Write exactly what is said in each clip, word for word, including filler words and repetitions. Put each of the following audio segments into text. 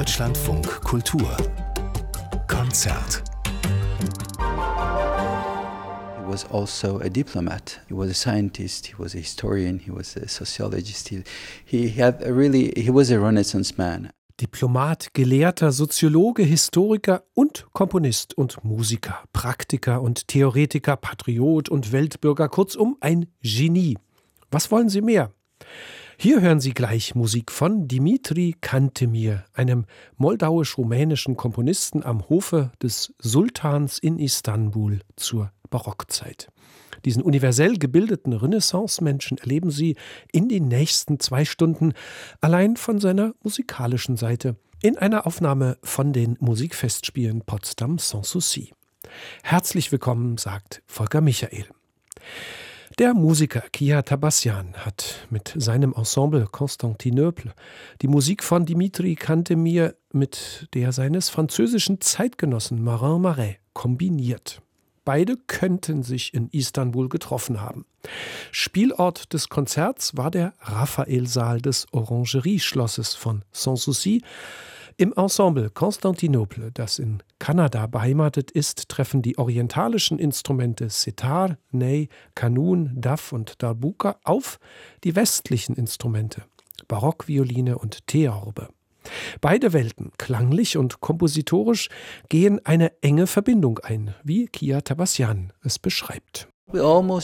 Deutschlandfunk Kultur Konzert. He was also a diplomat. He was a scientist. He was a historian. He was a sociologist. He, he had a really, he was a Renaissance man. Diplomat, Gelehrter, Soziologe, Historiker und Komponist und Musiker, Praktiker und Theoretiker, Patriot und Weltbürger, kurzum ein Genie. Was wollen Sie mehr? Hier hören Sie gleich Musik von Dimitri Cantemir, einem moldauisch-rumänischen Komponisten am Hofe des Sultans in Istanbul zur Barockzeit. Diesen universell gebildeten Renaissance-Menschen erleben Sie in den nächsten zwei Stunden allein von seiner musikalischen Seite in einer Aufnahme von den Musikfestspielen Potsdam Sans Souci. Herzlich willkommen, sagt Volker Michael. Der Musiker Kia Tabassian hat mit seinem Ensemble Constantinople die Musik von Dimitri Cantemir mit der seines französischen Zeitgenossen Marin Marais kombiniert. Beide könnten sich in Istanbul getroffen haben. Spielort des Konzerts war der Raphaelsaal des Orangerie-Schlosses von Sans Souci. Im Ensemble Constantinople, das in Kanada beheimatet ist, treffen die orientalischen Instrumente Setar, Ney, Kanun, Daf und Darbuka auf die westlichen Instrumente, Barockvioline und Theorbe. Beide Welten, klanglich und kompositorisch, gehen eine enge Verbindung ein, wie Kia Tabassian es beschreibt. Wir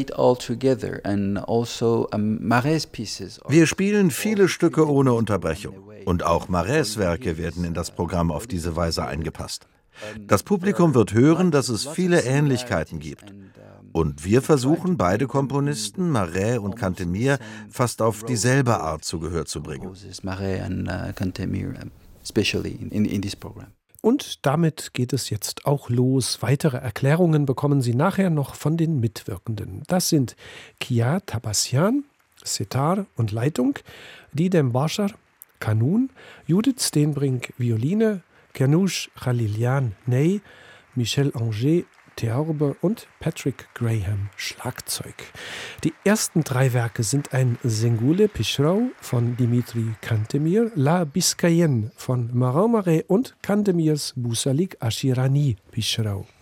spielen viele Stücke ohne Unterbrechung. Und auch Marais' Werke werden in das Programm auf diese Weise eingepasst. Das Publikum wird hören, dass es viele Ähnlichkeiten gibt. Und wir versuchen, beide Komponisten, Marais und Cantemir, fast auf dieselbe Art zu Gehör zu bringen. Und damit geht es jetzt auch los. Weitere Erklärungen bekommen Sie nachher noch von den Mitwirkenden. Das sind Kia Tabassian, Setar und Leitung, Didem Bashar, Kanun, Judith Steenbrink, Violine, Kernouche Khalilian, Ney, Michel Anger, Theorbe und Patrick Graham, Schlagzeug. Die ersten drei Werke sind ein Sengoule Picheraut von Dimitri Cantemir, La Biscayenne von Marin Marais und Cantemirs Bousalik Ashirani Picheraut.